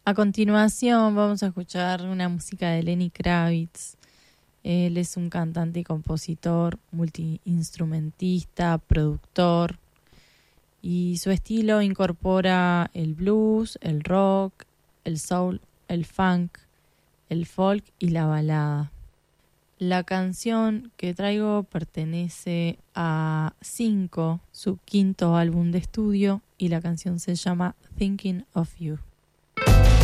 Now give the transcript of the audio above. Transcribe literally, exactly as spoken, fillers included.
A continuación vamos a escuchar una música de Lenny Kravitz. Él es un cantante y compositor, multiinstrumentista, productor, y su estilo incorpora el blues, el rock, el soul, el funk, el folk y la balada. La canción que traigo pertenece a Cinco, su quinto álbum de estudio, y la canción se llama Thinking of You.